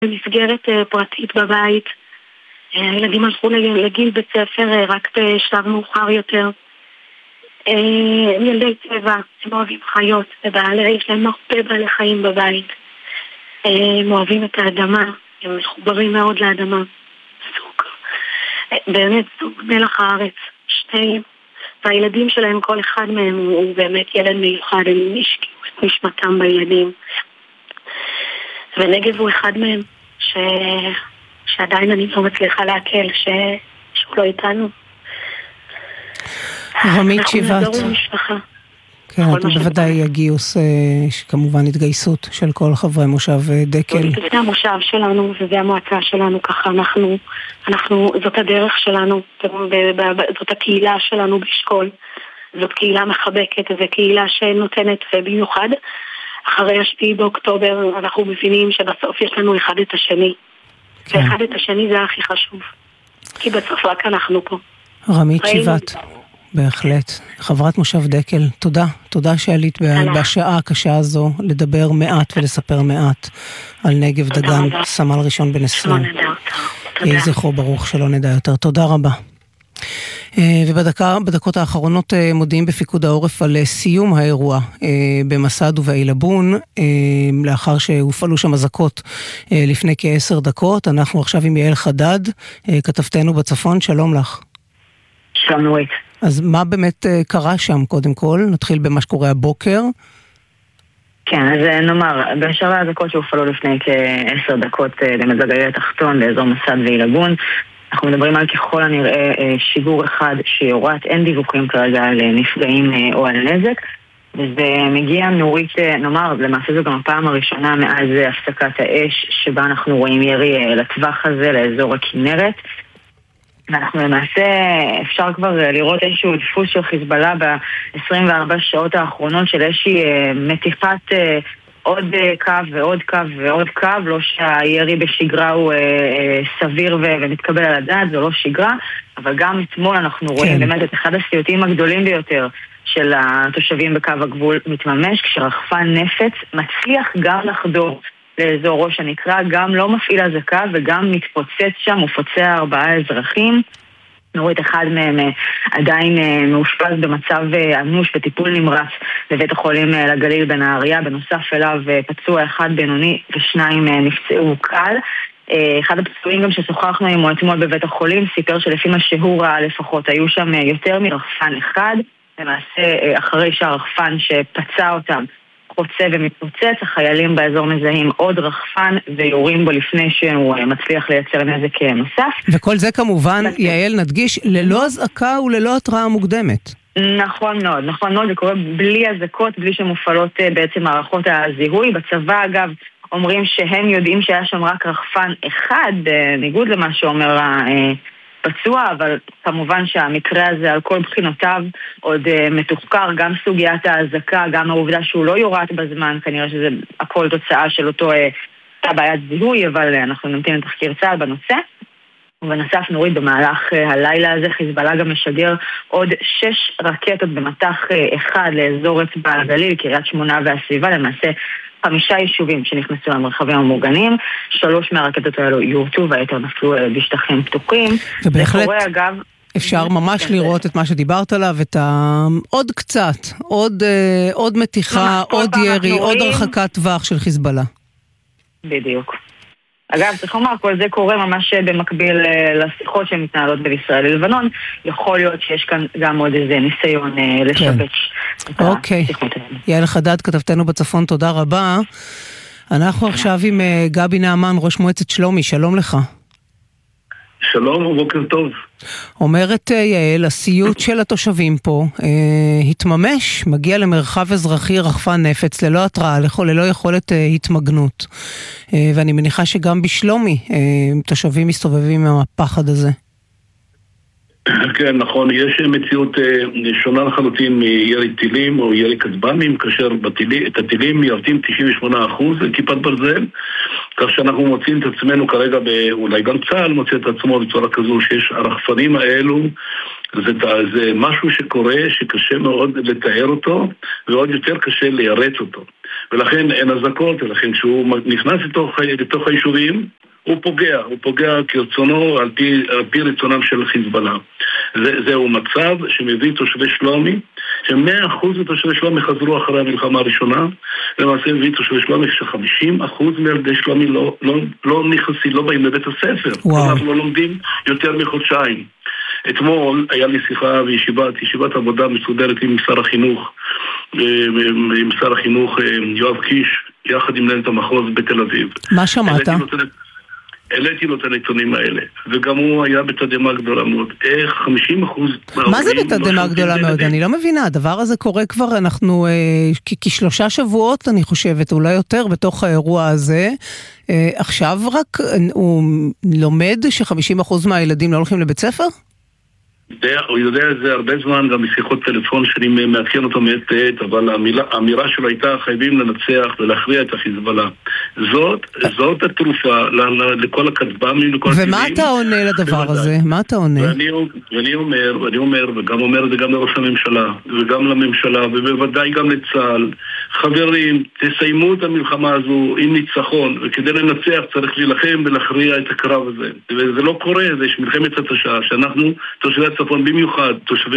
במסגרת פרטית בבית. הילדים הלכו לגיל בית ספר רק בשלב מאוחר יותר. הם ילדי צבע, הם אוהבים חיות, יש להם הרבה בעלי חיים בבית. הם אוהבים את האדמה, הם מחוברים מאוד לאדמה. באמת סוג מלח הארץ, שתיים. והילדים שלהם, כל אחד מהם הוא באמת ילד מיוחד, הם השקיעו את נשמתם בילדים. ונגב הוא אחד מהם, שעדיין אני לא מצליחה להקל, שהוא לא איתנו. רמית שיבת. אנחנו נדור למשפחה. כן, בוודאי הגיוס, כמובן התגייסות של כל חברי מושב דקל. זה המושב שלנו, וזה המועצה שלנו, ככה אנחנו, זאת הדרך שלנו, זאת הקהילה שלנו בשקול. זאת קהילה מחבקת, זו קהילה שנותנת, ובמיוחד, אחרי 7 באוקטובר, אנחנו מבינים שבסוף יש לנו אחד את השני. כן. ואחד את השני זה הכי חשוב. כי בסוף רק אנחנו פה. רמית שיבת. בהחלט. חברת מושב דקל, תודה שעלית בשעה הקשה הזו לדבר מעט ולספר מעט על נגב דגן, סמל ראשון בן 20. יהי זכרו ברוך, שלא נדע יותר. תודה רבה. ובדקות האחרונות מודיעים בפיקוד העורף על סיום האירוע במסד ובעילבון, לאחר שהופעלו שם אזעקות לפני כ10 דקות. אנחנו עכשיו עם יעל חדד, כתבתנו בצפון, שלום לך. שלום נורית. אז מה באמת קרה שם קודם כל? נתחיל במה שקורה הבוקר. כן, אז נאמר, בשלב האזעקות שהופעלו לפני כ10 דקות למזג האוויר התחתון באזור מסד ועילבון, אנחנו מדברים על ככל הנראה שיגור אחד שיורת, אין דיווחים כרגע על נפגעים או על נזק, וזה מגיע נורית, נאמר, למעשה זו גם הפעם הראשונה מאז הפסקת האש שבה אנחנו רואים ירי לטווח הזה, לאזור הכנרת, ואנחנו למעשה אפשר כבר לראות איזשהו דפוס של חיזבאללה ב-24 שעות האחרונות של איזושהי מתיחת עוד קו ועוד קו ועוד קו, לא שהירי בשגרה הוא סביר ומתקבל על הדעת, זו לא שגרה, אבל גם אתמול אנחנו רואים באמת את אחד הסיוטים הגדולים ביותר של התושבים בקו הגבול מתממש, כשרחפן נפץ מצליח גם לחדור לאזור ראש הנקרא, גם לא מפעיל אזעקה וגם מתפוצץ שם, הוא פוצע 4 אזרחים. נורית, אחד מהם עדיין מאושפז במצב אנוש בטיפול נמרץ בבית החולים לגליל בנהריה, בנוסף אליו פצוע אחד בינוני ו2 נפצעו קל. אחד הפצועים גם ששוחחנו עמו אתמול בבית החולים סיפר שלפי מה שהוא ראה לפחות היו שם יותר מרחפן אחד, למעשה אחרי שהרחפן שפצע אותם חוצה ומתפוצץ, החיילים באזור מזהים עוד רחפן ויורים בו לפני שהוא מצליח לייצר נזק נוסף. וכל זה כמובן, יעל, נדגיש, ללא אזעקה וללא התראה מוקדמת. נכון מאוד, זה קורה בלי אזעקות, בלי שמופעלות בעצם מערכות הזיהוי. בצבא אגב אומרים שהם יודעים שהיה שם רק רחפן אחד, ניגוד למה שאומר פצוע, אבל כמובן שהמקרה הזה על כל בחינותיו עוד מתוחקר, גם סוגיית ההזקה, גם העובדה שהוא לא יורת בזמן, כנראה שזה הכל תוצאה של אותו בעיית זיהוי, אבל אנחנו נמתין לתחקיר צה"ל בנושא. ובנוסף נוריד במהלך הלילה הזה חיזבאללה גם משגר עוד 6 רקטות במטח אחד לאזור אצבע הגליל, קריית שמונה והסביבה, למעשה 5 יישובים שנכנסו למרחבים המוגנים, 3 מהרקטות האלו יורטו והיתר נפלו בשטחים פתוחים. ובהחלט אפשר ממש לראות את מה שדיברת עליו, את עוד קצת, עוד מתיחה, עוד ירי, עוד הרחקת טווח של חיזבאללה. בדיוק. אגב, צריך לומר, כל זה קורה ממש במקביל לשיחות שמתנהלות בין ישראל ללבנון. יכול להיות שיש כאן גם עוד איזה ניסיון לשבץ. אוקיי. יעל חדד, כתבתנו בצפון, תודה רבה. אנחנו עכשיו עם גבי נעמן, ראש מועצת שלומי, שלום לך. שלום ובוקר טוב. אומרת יעל, הסיוט של התושבים פה התממש, מגיע למרחב אזרחי רחפן נפץ ללא התראה, ללא יכולת התמגנות. ואני מניחה שגם בשלומי תושבים מסתובבים עם הפחד הזה. כן, נכון, יש מציאות שונה לחלוטין מירי טילים או ירי כטב"מים, כאשר את הטילים יורדים 98% כיפת ברזל, כך שאנחנו מוצאים את עצמנו כרגע, אולי גם צה"ל מוצא את עצמו בצורה כזו שיש הרחפנים האלו, זה משהו שקורה שקשה מאוד לתאר אותו ועוד יותר קשה ליירט אותו. ולכן אין הזקות, ולכן כשהוא נכנס לתוך היישובים, הוא פוגע כרצונו על פי רצונם של חיזבאללה. זהו מצב שמביא תושבי שלומי, ש100% מתושבי שלומי חזרו אחרי המלחמה הראשונה, למעשה מביא תושבי שלומי ש50% מילדי שלומי לא נכנסים, לא באים לבית הספר. אנחנו לא לומדים יותר מחודשיים. אתמול היה לי שיחה בישיבת עבודה מסודרת עם שר החינוך יואב קיש, יחד עם מנהלת המחוז בתל אביב. מה שמעת? העליתי לו את הנתונים האלה, וגם הוא היה בתדהמה גדולה מאוד. 50%... מה זה בתדהמה גדולה מאוד? אני לא מבינה, הדבר הזה קורה כבר, אנחנו כ3 שבועות, אני חושבת, אולי יותר, בתוך האירוע הזה. עכשיו רק הוא לומד ש50% מהילדים לא הולכים לבית ספר? הוא יודע את זה הרבה זמן, גם משיחות טלפון שאני מעדכן אותו מעת לעת, אבל האמירה שלו הייתה חייבים לנצח ולהכריע את החיזבאללה. זאת התרופה לכל הכטב"מים, לכל הטילים. ומה אתה עונה לדבר הזה? מה אתה עונה? ואני אומר, וגם אומר את זה גם לראש הממשלה, וגם לממשלה, ובוודאי גם לצה"ל, חברים, תסיימו את המלחמה הזו עם ניצחון, וכדי לנצח צריך להילחם ולהכריע את הקרב הזה. וזה לא קורה, זה יש מלחמת התשה, שאנחנו, תושבי הצפון, במיוחד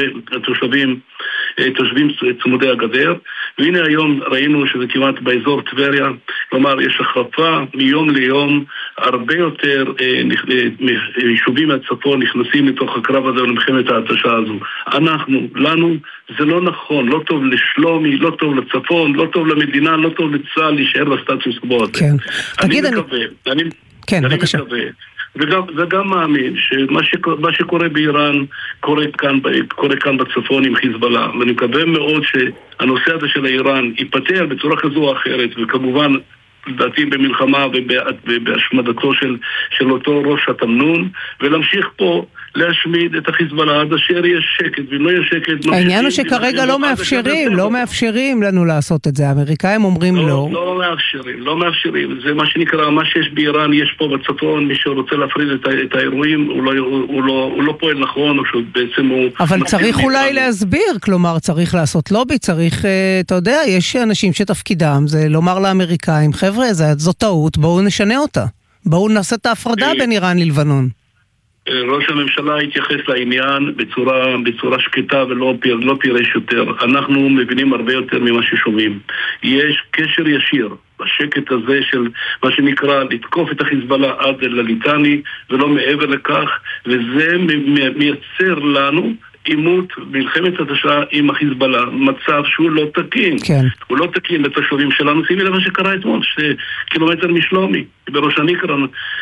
תושבים צמודי הגדר, והנה היום ראינו שזה כמעט באזור טבריה, כלומר יש החרפה מיום ליום, הרבה יותר יישובים מהצפון נכנסים לתוך הקרב הזה ולמלחמת ההתשה הזו. לנו זה לא נכון, לא טוב לשלומי, לא טוב לצפון, לא טוב למדינה, לא טוב לצה"ל להישאר בסטטוס קוו הזה. כן. אני מקווה, כן, בבקשה. וגם מאמין שמה שקורה באיראן קורה כאן בצפון עם חיזבאללה, ואני מקווה מאוד שהנושא הזה של איראן ייפתר בצורה כזו או אחרת, וכמובן לדעתי במלחמה ובהשמדתו של אותו ראש התמנון, ולהמשיך פה להשמיד את החיזבאללה עד אשר יש שקט, ואם לא יש שקט... העניין הוא שכרגע לא מאפשרים לנו לעשות את זה, האמריקאים אומרים לא. לא מאפשרים, זה מה שנקרא, מה שיש באיראן יש פה בצפון, מי שרוצה להפריד את האירועים, הוא לא פועל נכון, או שבעצם הוא... אבל צריך אולי להסביר, כלומר צריך לעשות לובי, צריך, אתה יודע, יש אנשים שתפקידם, זה לומר לאמריקאים, חבר'ה, זאת טעות, בואו נשנה אותה, בואו נעשה את ההפרדה בין איראן ללבנון. ראש הממשלה התייחס לעניין בצורה שקטה ולא פירש יותר. אנחנו מבינים הרבה יותר ממה ששומעים. יש קשר ישיר בשקט הזה של מה שנקרא לתקוף את החיזבאללה עד לליטני ולא מעבר לכך, וזה מייצר לנו עימות מלחמת התשה עם החיזבאללה, מצב שהוא לא תקין. כן. הוא לא תקין לתושבים שלנו. שימי למה שקרה אתמול, שקילומטר משלומי, בראש הנקרה,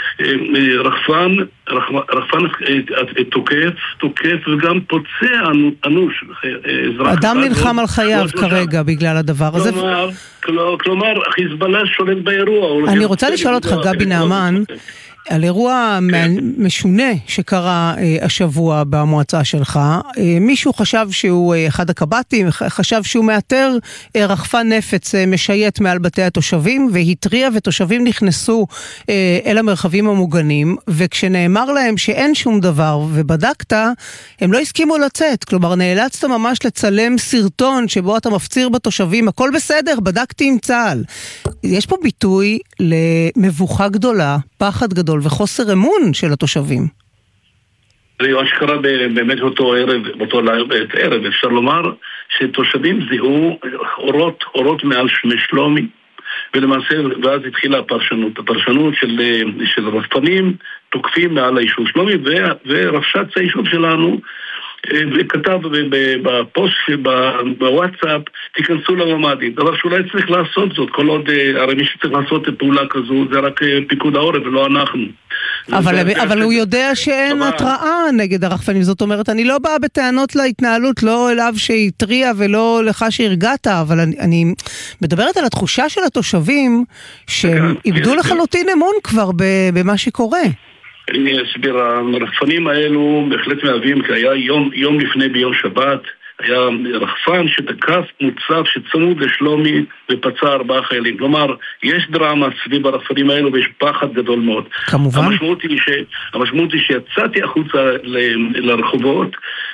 רחפן תוקף וגם פוצע אנוש. אדם נלחם על חייו כרגע בגלל הדבר הזה. כלומר, החיזבאללה שולט באירוע. אני רוצה לשאול אותך, גבי נעמן, על אירוע משונה שקרה השבוע במועצה שלך. מישהו חשב שהוא אחד הקב"טים, חשב שהוא מאתר רחפן נפץ משייט מעל בתי התושבים, והטריע ותושבים נכנסו אל המרחבים המוגנים, וכשנאמר להם שאין שום דבר ובדקת, הם לא הסכימו לצאת. כלומר, נאלצת ממש לצלם סרטון שבו אתה מפציר בתושבים, הכל בסדר, בדקתי עם צה"ל. יש פה ביטוי למבוכה גדולה, פחד גדול וחוסר אמון של התושבים. מה שקרה באמת אותו ערב, אפשר לומר שתושבים זיהו אורות מעל שלומי, ולמעשה, ואז התחילה הפרשנות של רפתנים תוקפים מעל היישוב שלומי, ורבש"ץ היישוב שלנו וכתב בפוסט בוואטסאפ, תיכנסו לממ"דים. דבר שאולי צריך לעשות זאת, כל עוד, הרי מי שצריך לעשות פעולה כזו זה רק פיקוד העורף ולא אנחנו. אבל הוא יודע שאין התראה נגד הרחפנים, זאת אומרת, אני לא באה בטענות להתנהלות, לא אליו שהטריע ולא לך שהרגעת, אבל אני מדברת על התחושה של התושבים שהם איבדו לחלוטין אמון כבר במה שקורה. אני אסביר, הרחפנים האלו בהחלט מהווים, כי היה יום לפני ביום שבת, היה רחפן שתקף מוצב שצמוד לשלומי ופצע 4 חיילים. כלומר, יש דרמה סביב הרחפנים האלו ויש פחד גדול מאוד. כמובן. המשמעות היא שיצאתי החוצה לרחובות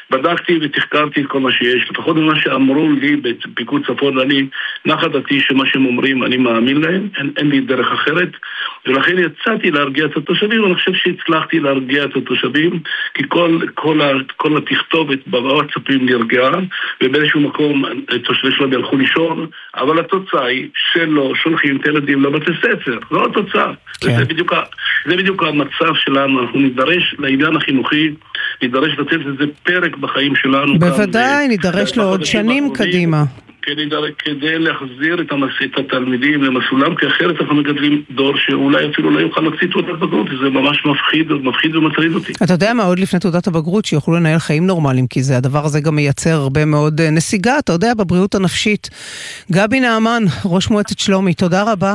בדקתי ותחקרתי את כל מה שיש, לפחות מה שאמרו לי בפיקוד צפון, אני נחה דעתי שמה שהם אומרים אני מאמין להם, אין לי דרך אחרת, ולכן יצאתי להרגיע את התושבים, ואני חושב שהצלחתי להרגיע את התושבים, כי כל התכתובת בוואטסאפים נרגעה, ובאיזשהו מקום תושבי שלומי הלכו לישון, אבל התוצאה היא שלא שולחים את הילדים לבתי ספר, לא התוצאה. כן. זה בדיוק המצב שלנו, אנחנו נידרש לעידן החינוכי, נידרש לתת איזה פרק בחיים שלנו. בוודאי, נידרש לו עוד שנים קדימה. כדי להחזיר את התלמידים למסלולם, כי אחרת אנחנו מגדלים דור שאולי אפילו לא יוכל להוציא תעודת בגרות, זה ממש מפחיד ומטריד אותי. אתה יודע מה, עוד לפני תעודת הבגרות, שיוכלו לנהל חיים נורמליים, כי הדבר הזה גם מייצר הרבה מאוד נסיגה, אתה יודע, בבריאות הנפשית. גבי נעמן, ראש מועצת שלומי, תודה רבה,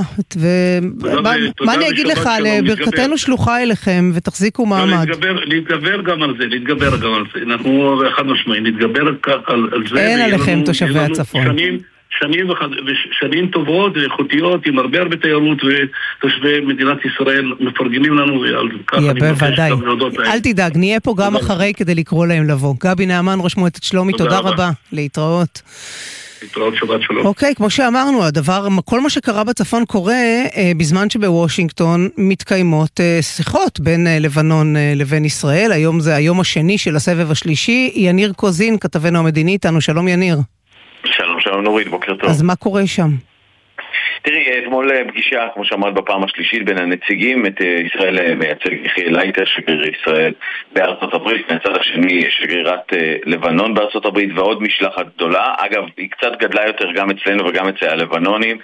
ומה אני אגיד לך, לברכתנו שלוחה אליכם, ותחזיקו מעמד. להתגבר גם על זה, אנחנו אחד משמעי, להתגבר על זה. אין עליכם תושבי הצפון. שנים טובות ואיכותיות עם הרבה תיירות, ותושבי מדינת ישראל מפרגנים לנו, ועל כך אני מבקש גם להודות להם. אל תדאג, נהיה פה גם אחרי כדי לקרוא להם לבוא. גבי נעמן, ראש מועצת שלומי, תודה רבה, להתראות. שבת שלום. אוקיי, כמו שאמרנו, כל מה שקרה בצפון קורה בזמן שבוושינגטון מתקיימות שיחות בין לבנון לבין ישראל. היום זה היום השני של הסבב השלישי. יניר קוזין, כתבנו המדיני, איתנו. שלום יניר. שלום נורית, בוקר טוב. אז מה קורה שם? תראי, אתמול פגישה, כמו שאמרת בפעם השלישית, בין הנציגים, את ישראל מייצג יחיאל לייטר, שגריר ישראל בארצות הברית, מהצד השני שגרירת לבנון בארצות הברית, ועוד משלחת גדולה. אגב, היא קצת גדלה יותר גם אצלנו וגם אצל הלבנונים.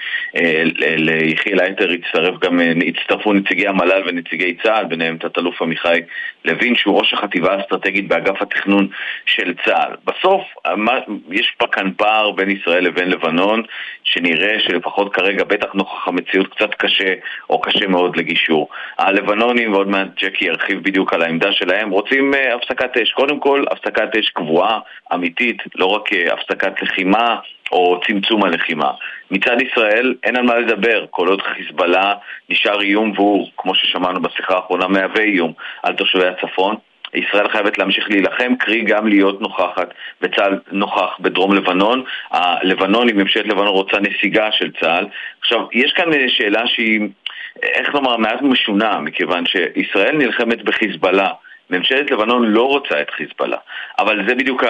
ליחיאל לייטר הצטרפו נציגי המל"ל ונציגי צה"ל, ביניהם תת-אלוף עמיחי לוין, שהוא ראש החטיבה האסטרטגית באגף התכנון של צה"ל. בסוף, יש כאן פער בין ישראל לבין לבנון, שנראה שלפחות כרגע בטח נוכח המציאות קצת קשה או קשה מאוד לגישור. הלבנונים, ועוד מעט ג'קי ירחיב בדיוק על העמדה שלהם, רוצים הפסקת אש. קודם כל, הפסקת אש קבועה, אמיתית, לא רק הפסקת לחימה או צמצום הלחימה. מצד ישראל אין על מה לדבר, כל עוד חיזבאללה נשאר איום, והוא, כמו ששמענו בשיחה האחרונה, מהווה איום על תושבי הצפון. ישראל חייבת להמשיך להילחם, קרי גם להיות נוכחת, וצה"ל נוכח בדרום לבנון. הלבנון, אם ממשלת לבנון רוצה נסיגה של צה"ל. עכשיו, יש כאן שאלה שהיא, איך לומר, מעט משונה, מכיוון שישראל נלחמת בחיזבאללה, ממשלת לבנון לא רוצה את חיזבאללה, אבל זה בדיוק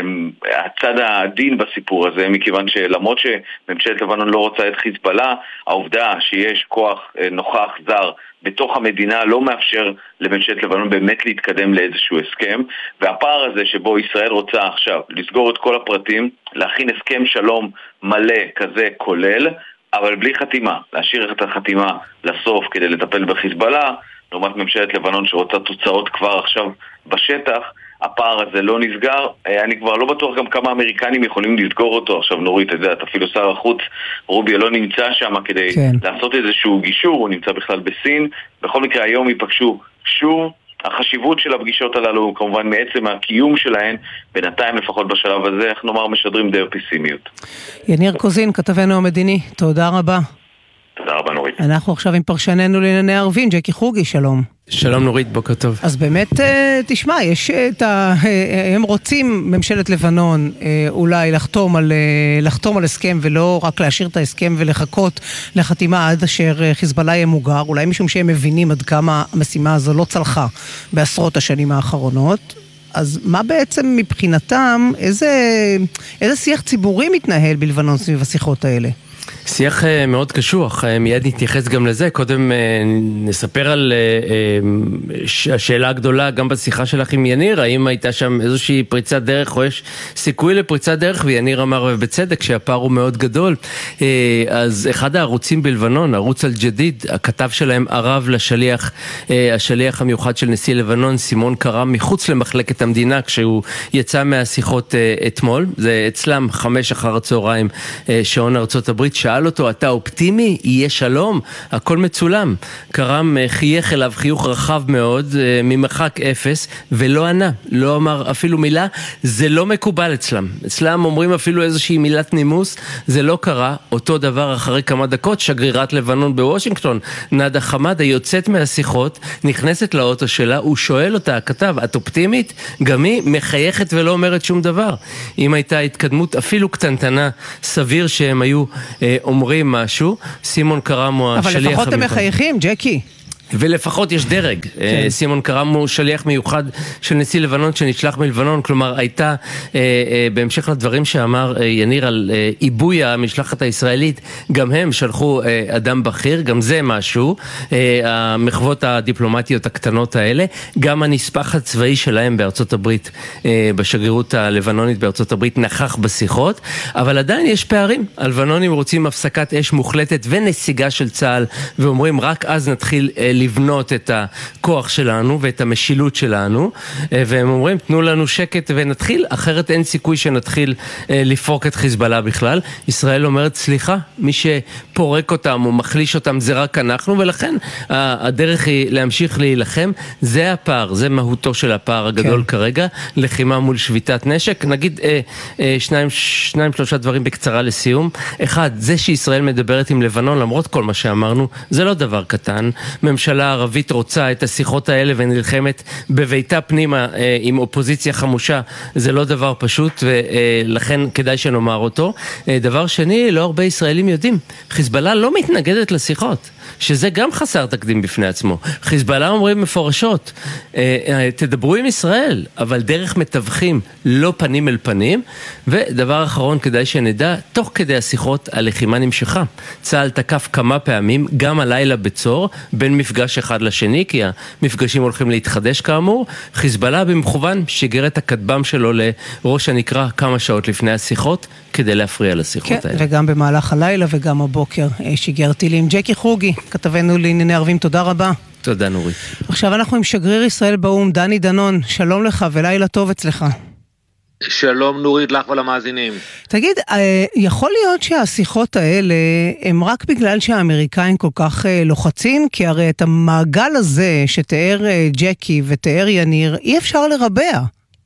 הצד הדין בסיפור הזה, מכיוון שלמרות שממשלת לבנון לא רוצה את חיזבאללה, העובדה שיש כוח נוכח זר בתוך המדינה לא מאפשר לממשלת לבנון באמת להתקדם לאיזשהו הסכם, והפער הזה שבו ישראל רוצה עכשיו לסגור את כל הפרטים, להכין הסכם שלום מלא כזה כולל, אבל בלי חתימה, להשאיר את החתימה לסוף כדי לטפל בחיזבאללה, לעומת ממשלת לבנון שרוצה תוצאות כבר עכשיו בשטח, הפער הזה לא נסגר. אני כבר לא בטוח גם כמה אמריקנים יכולים לסגור אותו. עכשיו נורית, אפילו שר החוץ רובי לא נמצא שם כדי לעשות איזשהו גישור, הוא נמצא בכלל בסין. בכל מקרה היום ייפגשו שוב. החשיבות של הפגישות הללו כמובן מעצם הקיום שלהן, בינתיים לפחות בשלב הזה, איך נאמר, משדרים די פסימיות. יניר קוזין, כתבנו המדיני, תודה רבה. תודה רבה נורית. אנחנו עכשיו עם פרשננו לענייני ערבים, ג'קי חוגי, שלום. שלום נורית, בוקר טוב. אז באמת, תשמע, הם רוצים, ממשלת לבנון, אולי לחתום על הסכם, ולא רק להשאיר את ההסכם ולחכות לחתימה עד אשר חיזבאללה יהיה מוגר, אולי משום שהם מבינים עד כמה המשימה הזו לא צלחה בעשרות השנים האחרונות. אז מה בעצם מבחינתם, איזה שיח ציבורי מתנהל בלבנון סביב השיחות האלה? שיח מאוד קשוח, מיד נתייחס גם לזה. קודם נספר על השאלה הגדולה גם בשיחה שלך עם יניר, האם הייתה שם איזושהי פריצת דרך או יש סיכוי לפריצת דרך, ויניר אמר ובצדק שהפער הוא מאוד גדול. אז אחד הערוצים בלבנון, ערוץ אל-ג'דיד, הכתב שלהם ערב לשליח, השליח המיוחד של נשיא לבנון סימון קרם, מחוץ למחלקת המדינה כשהוא יצא מהשיחות אתמול, זה אצלם 5 אחר הצהריים שעון ארצות הברית, שעה שאל אותו, אתה אופטימי? יהיה שלום? הכל מצולם. קרם חייך אליו חיוך רחב מאוד, ממרחק אפס, ולא ענה, לא אמר אפילו מילה. זה לא מקובל אצלם. אצלם אומרים אפילו איזושהי מילת נימוס, זה לא קרה. אותו דבר אחרי כמה דקות, שגרירת לבנון בוושינגטון, נדה חמדה, יוצאת מהשיחות, נכנסת לאוטו שלה, הוא שואל אותה, כתב, את אופטימית? גם היא מחייכת ולא אומרת שום דבר. אם הייתה התקדמות אפילו קטנטנה, סביר שהם היו אומרים משהו. סימון קרם הוא השליח אבל לפחות הם מחייכים, ג'קי. ולפחות יש דרג. סימון קרם הוא שליח מיוחד של נשיא לבנון שנשלח מלבנון, כלומר הייתה, בהמשך לדברים שאמר יניר על עיבוי המשלחת הישראלית, גם הם שלחו אדם בכיר, גם זה משהו, המחוות הדיפלומטיות הקטנות האלה, גם הנספח הצבאי שלהם בארצות הברית, בשגרירות הלבנונית בארצות הברית, נכח בשיחות, אבל עדיין יש פערים. הלבנונים רוצים הפסקת אש מוחלטת ונסיגה של צה"ל, ואומרים רק אז נתחיל לבנות את הכוח שלנו ואת המשילות שלנו, והם אומרים תנו לנו שקט ונתחיל, אחרת אין סיכוי שנתחיל לפרוק את חיזבאללה בכלל. ישראל אומרת סליחה, מי שפורק אותם או מחליש אותם זה רק אנחנו, ולכן הדרך היא להמשיך להילחם. זה הפער, זה מהותו של הפער הגדול כרגע, לחימה מול שביתת נשק. נגיד שניים שלושה דברים בקצרה לסיום. אחד, זה שישראל מדברת עם לבנון למרות כל מה שאמרנו, זה לא דבר קטן. ממשלה ערבית רוצה את השיחות האלה ונלחמת בביתה פנימה עם אופוזיציה חמושה, זה לא דבר פשוט, ולכן כדאי שנאמר אותו. דבר שני, לא הרבה ישראלים יודעים, חיזבאללה לא מתנגדת לשיחות, שזה גם חסר תקדים בפני עצמו. חיזבאללה אומרים מפורשות, תדברו עם ישראל, אבל דרך מתווכים, לא פנים אל פנים. ודבר אחרון, כדאי שנדע, תוך כדי השיחות הלחימה נמשכה. צה"ל תקף כמה פעמים, גם הלילה בצור, בין מפגש אחד לשני, כי המפגשים הולכים להתחדש כאמור. חיזבאללה במכוון שיגר את הכטב"ם שלו לראש הנקרה כמה שעות לפני השיחות, כדי להפריע לשיחות האלה. וגם במהלך הלילה וגם הבוקר שיגר טילים. ג'קי חוגי, כתבנו לענייני ערבים, תודה רבה. תודה נורית. עכשיו אנחנו עם שגריר ישראל באום, דני דנון, שלום לך ולילה טוב אצלך. שלום נורית, לך ולמאזינים. תגיד, יכול להיות שהשיחות האלה הם רק בגלל שהאמריקאים כל כך לוחצים? כי הרי את המעגל הזה שתיאר ג'קי ותיאר יניר אי אפשר לרבע.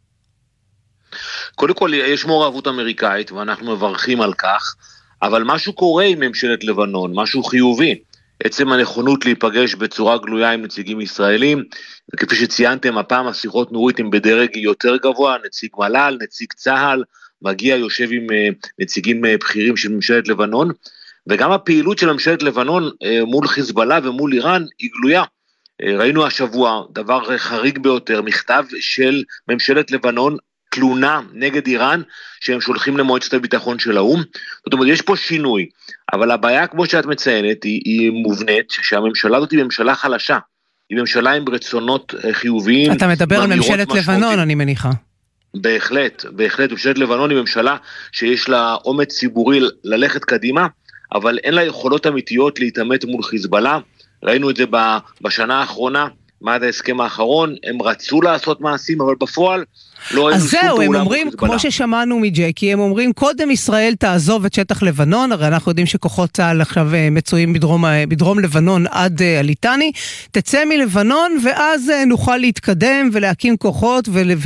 קודם כל יש מעורבות אמריקאית ואנחנו מברכים על כך, אבל משהו קורה עם ממשלת לבנון, משהו חיובי. עצם הנכונות להיפגש בצורה גלויה עם נציגים ישראלים, וכפי שציינתם, הפעם השיחות נורית הם בדרג יותר גבוה, נציג מל"ל, נציג צה"ל, מגיע יושב עם נציגים בכירים של ממשלת לבנון, וגם הפעילות של ממשלת לבנון מול חיזבאללה ומול איראן היא גלויה. ראינו השבוע דבר חריג ביותר, מכתב של ממשלת לבנון, תלונה נגד איראן, שהם שולחים למועצת הביטחון של האו"ם. זאת אומרת, יש פה שינוי, אבל הבעיה, כמו שאת מציינת, היא מובנית, שהממשלה הזאת היא ממשלה חלשה, היא ממשלה עם רצונות חיוביים. אתה מדבר על ממשלת לבנון, אני מניחה. בהחלט, ממשלת לבנון היא ממשלה שיש לה אומץ ציבורי ללכת קדימה, אבל אין לה יכולות אמיתיות להתעמת מול חיזבאללה. ראינו את זה בשנה האחרונה, מעד ההסכם האחרון, הם רצו לעשות מעשים, אבל בפועל לא היינו שום פעולה. אז זהו, הם אומרים, כמו ששמענו מג'קי, הם אומרים, קודם ישראל תעזוב את שטח לבנון, הרי אנחנו יודעים שכוחות צה"ל עכשיו מצויים בדרום לבנון עד הליטני, תצא מלבנון, ואז נוכל להתקדם ולהקים כוחות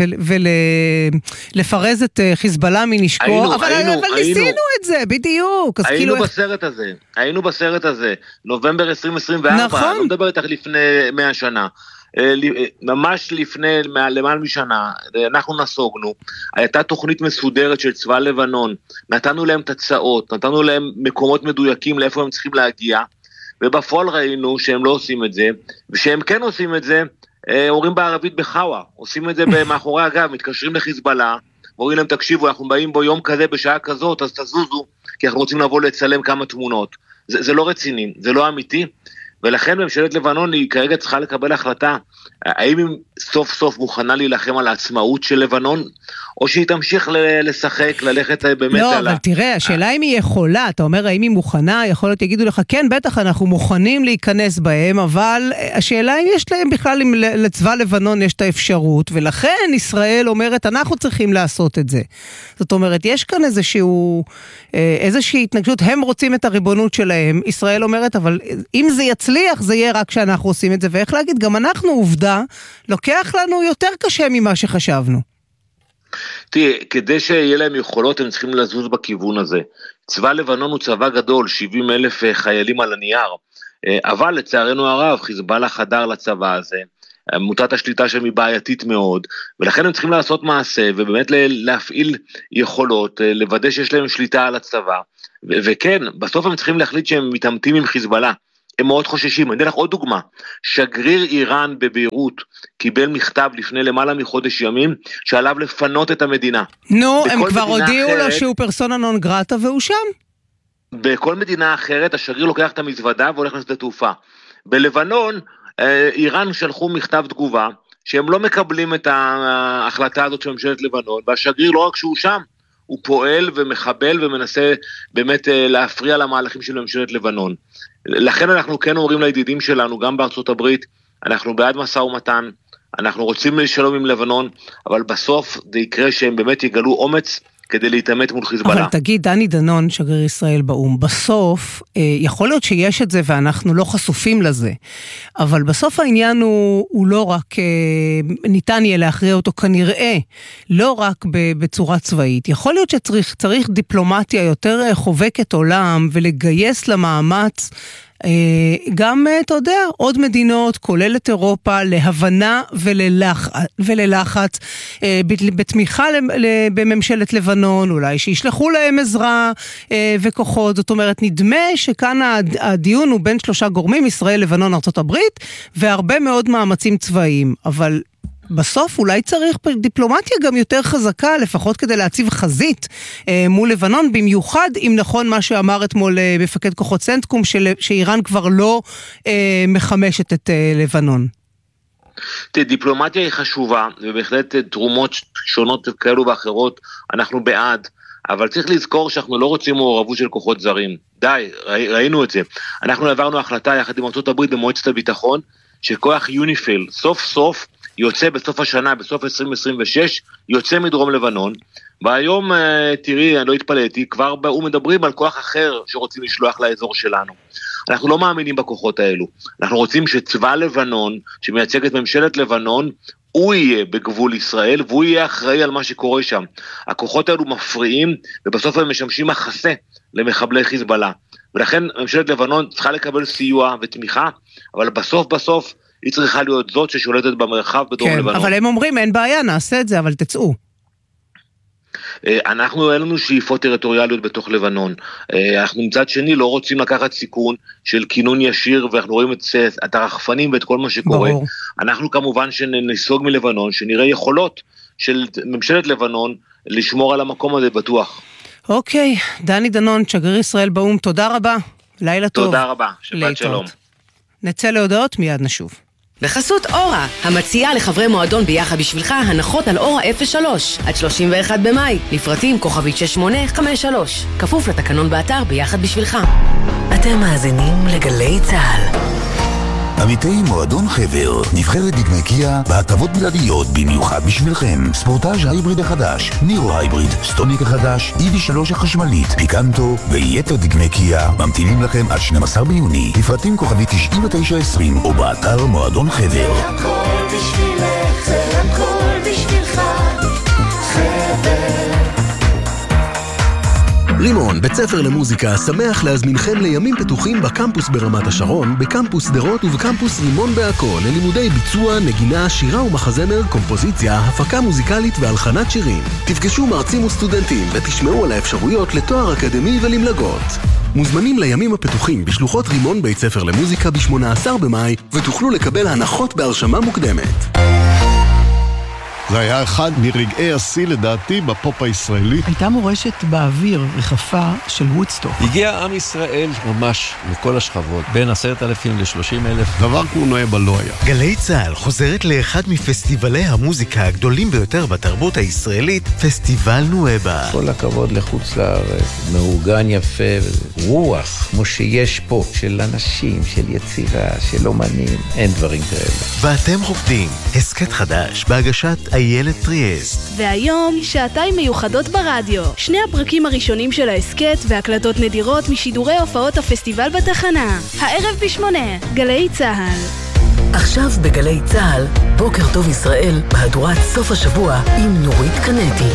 ולפרז את חיזבאללה מנשקו, אבל ניסינו את זה, בדיוק. היינו בסרט הזה, נובמבר 2024, נכון. לא מדבר איתך לפני 100 שנה. ממש לפני למעלה משנה אנחנו נסוגנו, הייתה תוכנית מסודרת של צבא לבנון, נתנו להם תצאות, נתנו להם מקומות מדויקים לאיפה הם צריכים להגיע, ובפועל ראינו שהם לא עושים את זה, ושהם כן עושים את זה, אומרים בערבית בחווה, עושים את זה מאחורי הגב, מתקשרים לחיזבאללה, אומרים להם תקשיבו, אנחנו באים בו יום כזה בשעה כזאת, אז תזוזו, כי אנחנו רוצים לבוא לצלם כמה תמונות. זה לא רציני, זה לא אמיתי, ולכן ממשלת לבנון היא כרגע צריכה לקבל החלטה, האם היא סוף סוף מוכנה להילחם על העצמאות של לבנון, או שהיא תמשיך לשחק, ללכת באמת לא, על אבל תראה, השאלה אם היא יכולה, אתה אומר האם היא מוכנה, יכול להיות יגידו לך, כן, בטח אנחנו מוכנים להיכנס בהם, אבל השאלה אם יש להם בכלל, אם לצבא לבנון יש את האפשרות, ולכן ישראל אומרת, אנחנו צריכים לעשות את זה. זאת אומרת, יש כאן איזושהי התנגשות, הם רוצים את הריבונות שלהם, ישראל אומרת, אבל אם זה יצליח, זה יהיה רק שאנחנו עושים את זה, ואיך להגיד, גם אנחנו עובדה, לוקח לנו יותר קשה ממה שחשבנו. תראה, כדי שיהיה להם יכולות, הם צריכים לזוז בכיוון הזה. צבא לבנון הוא צבא גדול, 70,000 חיילים על הנייר, אבל לצערנו הרב, חיזבאללה חדר לצבא הזה, מוטת השליטה שם היא בעייתית מאוד, ולכן הם צריכים לעשות מעשה, ובאמת להפעיל יכולות, לוודא שיש להם שליטה על הצבא, וכן, בסוף הם צריכים להחליט שהם מתעמתים עם חיזבאללה, הם מאוד חוששים. אני אתן לך עוד דוגמה, שגריר איראן בביירות קיבל מכתב לפני למעלה מחודש ימים, שעליו לפנות את המדינה. נו, הם כבר הודיעו לו שהוא פרסונה נון גרטה והוא שם. בכל מדינה אחרת השגריר לוקח את המזוודה והולך לשדה תעופה. בלבנון איראן שלחו מכתב תגובה, שהם לא מקבלים את ההחלטה הזאת של ממשלת לבנון, והשגריר לא רק שהוא שם, הוא פועל ומחבל ומנסה באמת להפריע למהלכים של ממשלת לבנון. לכן אנחנו כן אומרים לידידים שלנו, גם בארצות הברית, אנחנו בעד משא ומתן, אנחנו רוצים לשלום עם לבנון, אבל בסוף זה יקרה שהם באמת יגלו אומץ כדי להתאמת מול חיזבאללה. אבל תגיד, דני דנון, שגריר ישראל באום, בסוף, יכול להיות שיש את זה ואנחנו לא חשופים לזה, אבל בסוף העניין הוא לא רק, ניתן יהיה להכריע אותו כנראה, לא רק בצורה צבאית. יכול להיות שצריך דיפלומטיה יותר חובקת עולם ולגייס למאמץ, גם, אתה יודע, עוד מדינות, כולל את אירופה, להבנה וללחץ, בתמיכה בממשלת לבנון, אולי שישלחו להם עזרה וכוחות. זאת אומרת, נדמה שכאן הדיון הוא בין 3 גורמים, ישראל, לבנון, ארצות הברית, והרבה מאוד מאמצים צבאיים, אבל בסוף אולי צריך דיפלומטיה גם יותר חזקה, לפחות כדי להציב חזית מול לבנון, במיוחד אם נכון מה שאמר אתמול מפקד כוחות סנטקום, שאיראן כבר לא מחמשת את לבנון. דיפלומטיה היא חשובה, ובהחלט תרומות שונות כאלו ואחרות, אנחנו בעד, אבל צריך לזכור שאנחנו לא רוצים מעורבות של כוחות זרים. די, ראינו את זה. אנחנו העברנו החלטה יחד עם ארצות הברית במועצת הביטחון, שכוח יוניפיל סוף סוף יוצא בסוף השנה, בסוף 2026, יוצא מדרום לבנון, והיום, תראי, אני לא התפלאתי, כבר באו מדברים על כוח אחר שרוצים לשלוח לאזור שלנו. אנחנו לא מאמינים בכוחות האלו. אנחנו רוצים שצבא לבנון, שמייצג את ממשלת לבנון, הוא יהיה בגבול ישראל, והוא יהיה אחראי על מה שקורה שם. הכוחות האלו מפריעים, ובסוף הם משמשים מחסה למחבלי חיזבאללה. ולכן ממשלת לבנון צריכה לקבל סיוע ותמיכה, אבל בסוף היא צריכה להיות זאת ששולטת במרחב בדרום לבנון. אבל הם אומרים, אין בעיה, נעשה את זה, אבל תצאו. אנחנו אין לנו שאיפות טריטוריאליות בתוך לבנון. אנחנו מצד שני לא רוצים לקחת סיכון של כינון ישיר, ואנחנו רואים את הרחפנים ואת כל מה שקורה. ברור. אנחנו כמובן שנסוג מלבנון, שנראה יכולות של ממשלת לבנון לשמור על המקום הזה בטוח. אוקיי, דני דנון, שגריר ישראל באום, תודה רבה. לילה טוב. תודה רבה, שבת שלום. נצא להודעות, מיד נשוב. בחסות אורה, המציעה לחברי מועדון ביחד בשבילך הנחות על אורה 03 עד 31 במאי, לפרטים כוכבית 6853, כפוף לתקנון באתר ביחד בשבילך. אתם מאזינים לגלי צהל. עמיתי מועדון חבר, נבחרת דגמי קיה בהטבות בלעדיות במיוחד בשבילכם. ספורטאז' הייבריד החדש, נירו הייבריד, סטוניק החדש, EV3 החשמלית, פיקנטו ויתר דגמי קיה ממתינים לכם עד 12 ביוני. לפרטים כוכבית 9920 או באתר מועדון חבר. הכל בשבילך, זה הכל בשבילך, חבר. רימון, בית ספר למוזיקה, שמח להזמינכם לימים פתוחים בקמפוס ברמת השרון, בקמפוס דרות ובקמפוס רימון בעכו, ללימודי ביצוע, נגינה, שירה ומחזמר, קומפוזיציה, הפקה מוזיקלית והלחנת שירים. תפגשו מרצים וסטודנטים ותשמעו על האפשרויות לתואר אקדמי ולמלגות. מוזמנים לימים הפתוחים בשלוחות רימון בית ספר למוזיקה ב-18 במאי, ותוכלו לקבל הנחות בהרשמה מוקדמת. זה היה אחד מרגעי השיא לדעתי בפופ הישראלי. הייתה מורשת באוויר רחפה של וודסטוק. הגיע עם ישראל ממש מכל השכבות, בין 10,000 ל-30,000. דבר כמו נואבה לא היה. גלי צהל חוזרת לאחד מפסטיבלי המוזיקה הגדולים ביותר בתרבות הישראלית, פסטיבל נואבה. כל הכבוד לחוץ לארץ, מאורגן יפה, רוח כמו שיש פה, של אנשים, של יצירה, של אומנים, אין דברים כאלה. ואתם רוקדים, הסקט חדש בהגשת איילת טריאסט. והיום, שעתיים מיוחדות ברדיו. שני הפרקים הראשונים של ההסקט והקלטות נדירות משידורי הופעות הפסטיבל בתחנה. הערב ב8, גלי צהל. עכשיו בגלי צהל, בוקר טוב ישראל, בהדורת סוף השבוע עם נורית קנטי.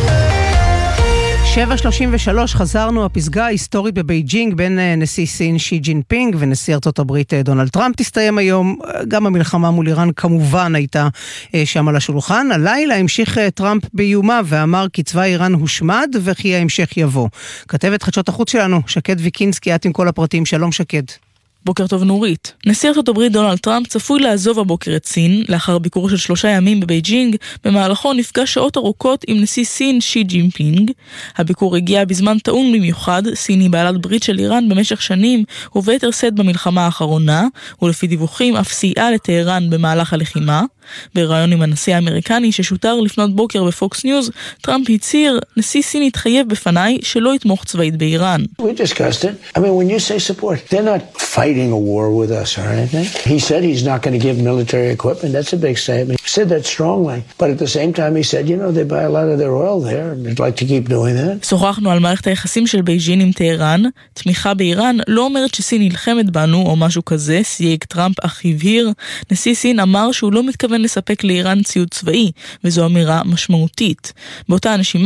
7:33 חזרנו. הפסגה ההיסטורית בבייג'ינג בין נשיא סין שי ג'ינפינג ונשיא ארצות הברית דונלד טראמפ תסתיים היום. גם המלחמה מול איראן כמובן הייתה שם על השולחן. הלילה המשיך טראמפ באיומה ואמר כי צבא איראן הושמד וכי ההמשך יבוא. כתבת חדשות החוץ שלנו שקד ויקינסקי, את עם כל הפרטים. שלום שקד. בוקר טוב נורית. נשיא ארצות הברית דונלד טראמפ צפוי לעזוב הבוקר את סין, לאחר ביקור של 3 ימים בבייג'ינג, במהלכו נפגש שעות ארוכות עם נשיא סין שי ג'ינפינג. הביקור הגיע בזמן טעון במיוחד, סין היא בעלת ברית של איראן במשך שנים, וביתר שאת במלחמה האחרונה, ולפי דיווחים אף סייעה לטהרן במהלך הלחימה. בראיון עם הנשיא האמריקני ששודר לפנות בוקר בפוקס ניוז, טראמפ הצהיר, נשיא סין התחייב בפניי שלא יתמוך צבאית באיראן. We discussed it. I mean, when you say support, they're not fighting a war with us or anything. He said he's not going to give military equipment. That's a big statement. He said that strongly. But at the same time he said, you know, they buy a lot of their oil there and they'd like to keep doing that. שוחחנו על מערכת היחסים של בייג'ין עם טהרן. תמיכה באיראן לא אומרת שסין נלחמת בנו או משהו כזה, סייג טראמפ אך הבהיר. נשיא סין אמר שהוא לא מתכוון לספק לאיראן ציוד צבאי, וזו אמירה משמעותית. באותה הנשימה